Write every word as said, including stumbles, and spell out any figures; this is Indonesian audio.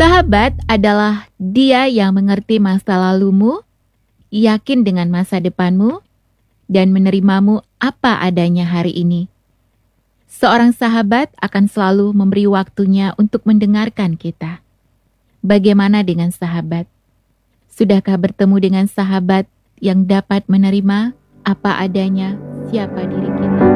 Sahabat adalah dia yang mengerti masa lalumu, yakin dengan masa depanmu, dan menerimamu apa adanya hari ini. Seorang sahabat akan selalu memberi waktunya untuk mendengarkan kita. Bagaimana dengan sahabat? Sudahkah bertemu dengan sahabat yang dapat menerima apa adanya siapa diri kita?